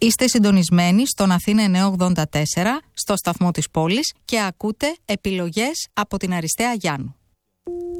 Είστε συντονισμένοι στον Αθήνα 984, στο σταθμό της πόλης και ακούτε επιλογές από την Αριστεία Γιάννου.